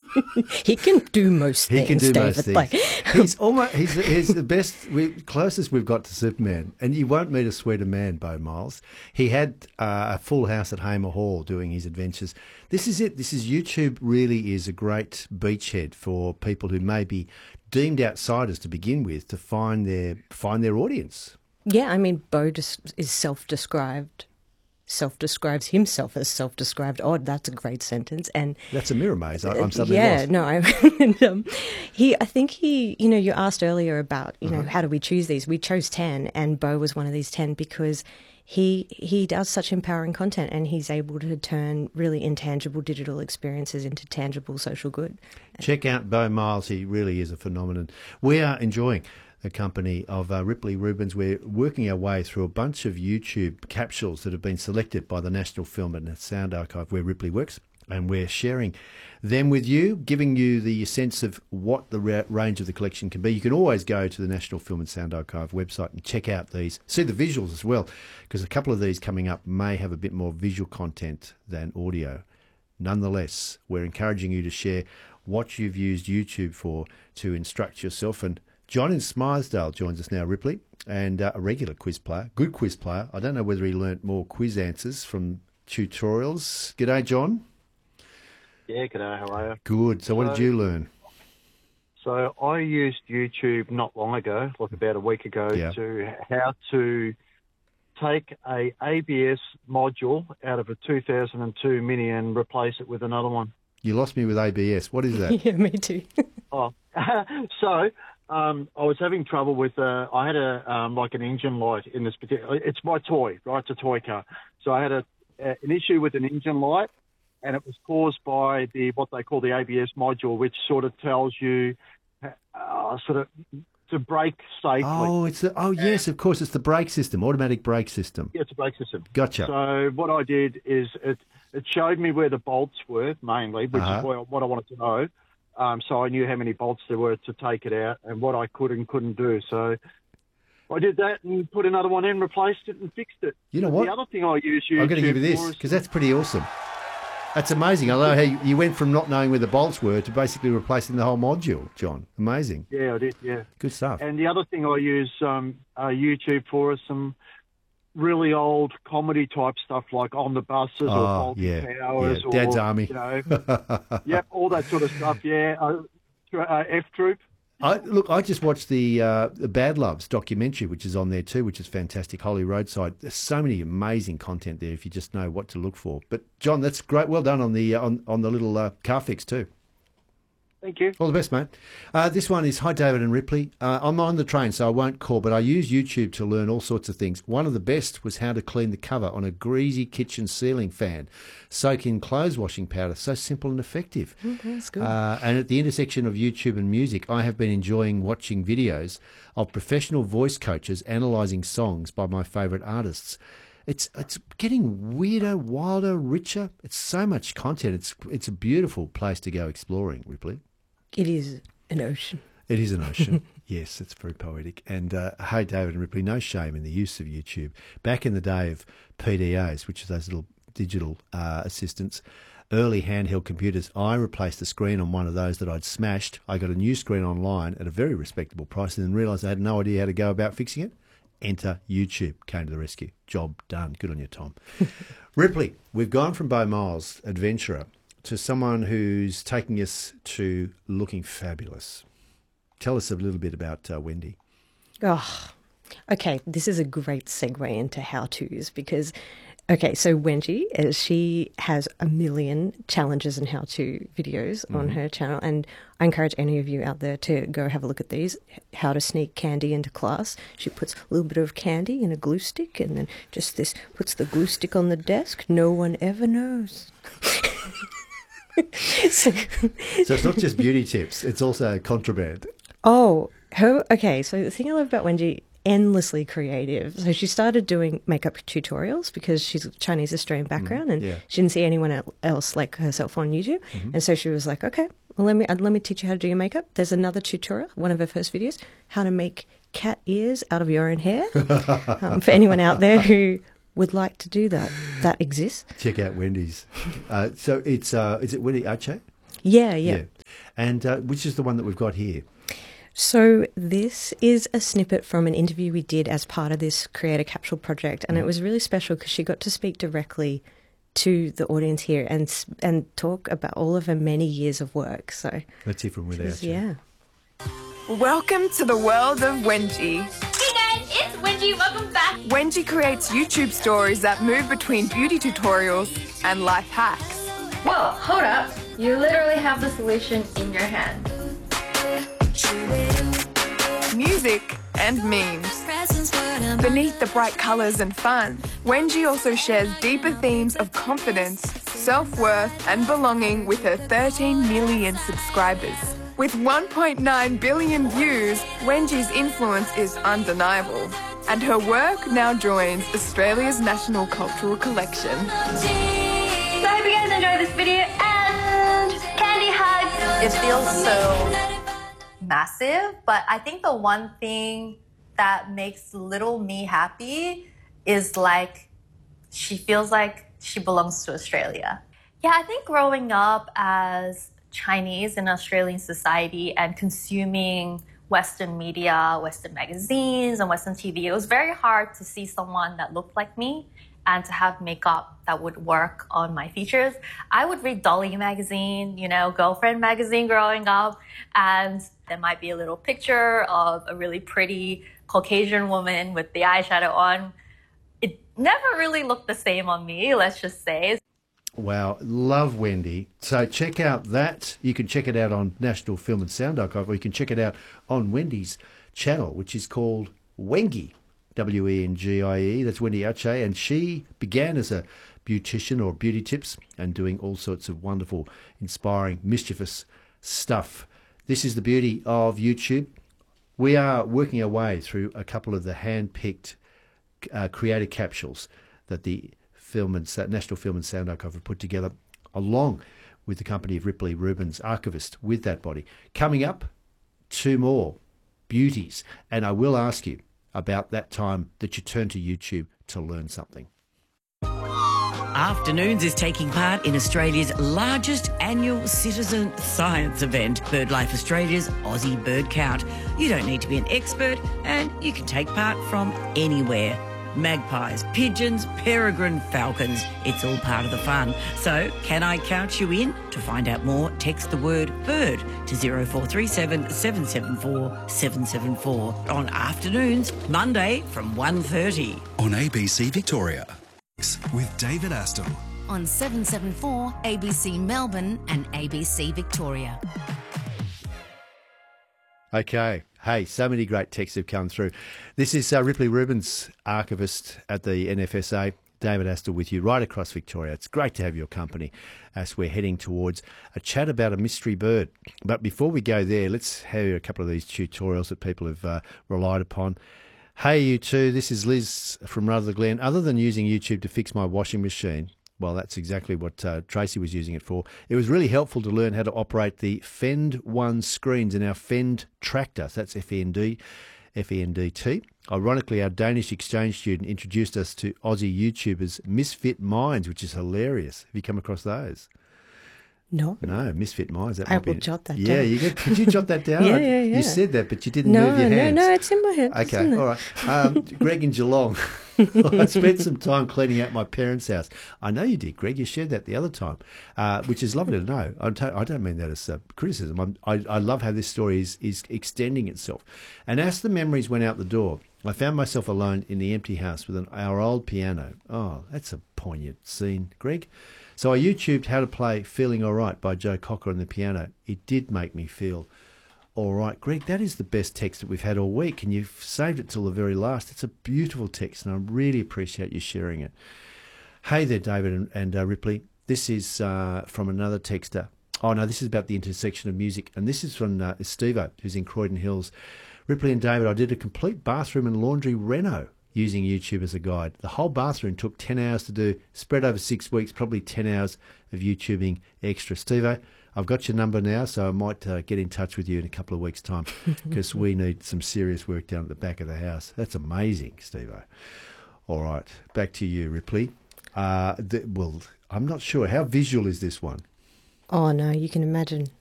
He can do most He can things, do most David. things. He's the best, closest we've got to Superman. And you won't meet a sweeter man, Bo Miles. He had a full house at Hamer Hall doing his adventures. This is it. YouTube really is a great beachhead for people who may be deemed outsiders to begin with to find their audience. Yeah, I mean, Bo just is self-describes himself as self-described odd. That's a great sentence, and that's a mirror maze. I'm suddenly yeah, lost. no, I think he, you asked earlier about, how do we choose these? We chose 10, and Bo was one of these 10 because he does such empowering content, and he's able to turn really intangible digital experiences into tangible social good. Check out Bo Miles. He really is a phenomenon. We are enjoying the company of Ripley Rubens. We're working our way through a bunch of YouTube capsules that have been selected by the National Film and Sound Archive, where Ripley works, and we're sharing them with you, giving you the sense of what the range of the collection can be. You can always go to the National Film and Sound Archive website and check out these, see the visuals as well, because a couple of these coming up may have a bit more visual content than audio. Nonetheless, we're encouraging you to share what you've used YouTube for to instruct yourself. And John in Smythesdale joins us now, Ripley, and a regular quiz player, good quiz player. I don't know whether he learnt more quiz answers from tutorials. G'day, John. Yeah, g'day, how are you? Good. So what did you learn? So I used YouTube not long ago, like about a week ago, to how to take a ABS module out of a 2002 Mini and replace it with another one. You lost me with ABS. What is that? Yeah, me too. So I was having trouble with, I had like an engine light in this particular, it's my toy, right? It's a toy car. So I had an issue with an engine light, and it was caused by what they call the ABS module, which sort of tells you to brake safely. Yes, of course, it's the brake system, automatic brake system. Yeah, it's a brake system. Gotcha. So what I did is it showed me where the bolts were mainly, which is what I wanted to know. So I knew how many bolts there were to take it out and what I could and couldn't do. So I did that and put another one in, replaced it and fixed it. You know what? The other thing I use YouTube I'm going to give you this because that's pretty awesome. That's amazing. I love how you went from not knowing where the bolts were to basically replacing the whole module, John. Amazing. Yeah, I did, yeah. Good stuff. And the other thing I use YouTube for is some really old comedy type stuff like On the Buses or Faulty Towers or Dad's Army. Yep, all that sort of stuff, F Troop. I just watched the Bad Loves documentary, which is on there too, which is fantastic. Holy Roadside. There's so many amazing content there if you just know what to look for. But John, that's great. Well done on the on the little car fix too. Thank you. All the best, mate. This one is, hi, David and Ripley. I'm on the train, so I won't call, but I use YouTube to learn all sorts of things. One of the best was how to clean the cover on a greasy kitchen ceiling fan. Soak in clothes washing powder. So simple and effective. That's good. And at the intersection of YouTube and music, I have been enjoying watching videos of professional voice coaches analysing songs by my favourite artists. It's getting weirder, wilder, richer. It's so much content. It's a beautiful place to go exploring, Ripley. It is an ocean. It is an ocean. Yes, it's very poetic. And hey, David and Ripley, no shame in the use of YouTube. Back in the day of PDAs, which are those little digital assistants, early handheld computers, I replaced the screen on one of those that I'd smashed. I got a new screen online at a very respectable price and then realised I had no idea how to go about fixing it. Enter YouTube. Came to the rescue. Job done. Good on you, Tom. Ripley, we've gone from Bo Miles, adventurer, to someone who's taking us to looking fabulous. Tell us a little bit about Wendy. Oh, okay. This is a great segue into how-tos because, okay, so Wendy, she has a million challenges and how-to videos on her channel, and I encourage any of you out there to go have a look at these. How to sneak candy into class. She puts a little bit of candy in a glue stick and then just puts the glue stick on the desk. No one ever knows. So it's not just beauty tips, it's also contraband. Okay, so the thing I love about Wendy, endlessly creative. So she started doing makeup tutorials because she's a Chinese Australian background and she didn't see anyone else like herself on YouTube. And so she was like, okay, well, let me teach you how to do your makeup. There's another tutorial, one of her first videos, how to make cat ears out of your own hair. For anyone out there who would like to do that exists. Check out Wendy's. So it's is it Wendy Ache? Yeah. And which is the one that we've got here? So this is a snippet from an interview we did as part of this Creator Capsule project, and it was really special because she got to speak directly to the audience here and talk about all of her many years of work. So let's hear from without you. Yeah. Welcome to the world of Wengie. Hey guys, it's Wengie. Welcome back. Wengie creates YouTube stories that move between beauty tutorials and life hacks. Whoa, hold up. You literally have the solution in your hand. Music and memes. Beneath the bright colours and fun, Wengie also shares deeper themes of confidence, self-worth and belonging with her 13 million subscribers. With 1.9 billion views, Wengie's influence is undeniable, and her work now joins Australia's National Cultural Collection. So I hope you guys enjoyed this video and candy hugs. It feels so massive, but I think the one thing that makes little me happy is like she feels like she belongs to Australia. Yeah, I think growing up as Chinese in Australian society and consuming Western media, Western magazines and Western TV, it was very hard to see someone that looked like me and to have makeup that would work on my features. I would read Dolly magazine, Girlfriend magazine growing up, and there might be a little picture of a really pretty Caucasian woman with the eyeshadow on. It never really looked the same on me, let's just say. Wow, love Wendy. So check out that. You can check it out on National Film and Sound Archive, or you can check it out on Wendy's channel, which is called Wengie, Wengie. That's Wendy Ache, and she began as a beautician or beauty tips and doing all sorts of wonderful, inspiring, mischievous stuff. This is the beauty of YouTube. We are working our way through a couple of the hand-picked creator capsules that the National Film and Sound Archive have put together, along with the company of Ripley Rubens, archivist with that body. Coming up, 2 more beauties. And I will ask you about that time that you turned to YouTube to learn something. Afternoons is taking part in Australia's largest annual citizen science event, BirdLife Australia's Aussie Bird Count. You don't need to be an expert, and you can take part from anywhere. Magpies, pigeons, peregrine falcons, it's all part of the fun. So, can I count you in? To find out more, text the word BIRD to 0437 774 774 on afternoons, Monday from 1:30. On ABC Victoria, with David Astle. On 774 ABC Melbourne and ABC Victoria. Okay. Hey, so many great texts have come through. This is Ripley Rubens, archivist at the NFSA. David Astle with you right across Victoria. It's great to have your company as we're heading towards a chat about a mystery bird. But before we go there, let's have a couple of these tutorials that people have relied upon. Hey, you two, this is Liz from Rutherford Glen. Other than using YouTube to fix my washing machine, well, that's exactly what Tracy was using it for. It was really helpful to learn how to operate the Fend 1 screens in our Fend tractor. So that's F-E-N-D, F-E-N-D-T. Ironically, our Danish exchange student introduced us to Aussie YouTubers Misfit Minds, which is hilarious. Have you come across those? No. No, Misfit Minds. That I might will be jot that yeah, down. Could you jot that down? Yeah. You said that, but you didn't move your hands. No, it's in my head. Okay, all right. Greg in Geelong. I spent some time cleaning out my parents' house. I know you did, Greg. You shared that the other time, which is lovely to know. I don't mean that as criticism. I love how this story is extending itself. And as the memories went out the door, I found myself alone in the empty house with our old piano. Oh, that's a poignant scene, Greg. So I YouTubed how to play Feeling Alright by Joe Cocker on the piano. It did make me feel all right. Greg, that is the best text that we've had all week, and you've saved it till the very last. It's a beautiful text, and I really appreciate you sharing it. Hey there, David and Ripley. This is from another texter. Oh, no, this is about the intersection of music, and this is from Stevo, who's in Croydon Hills. Ripley and David, I did a complete bathroom and laundry reno using YouTube as a guide. The whole bathroom took 10 hours to do, spread over 6 weeks, probably 10 hours of YouTubing extra. Stevo, I've got your number now, so I might get in touch with you in a couple of weeks' time because we need some serious work down at the back of the house. That's amazing, Stevo. All right, back to you, Ripley. Well, I'm not sure. How visual is this one? Oh, no, you can imagine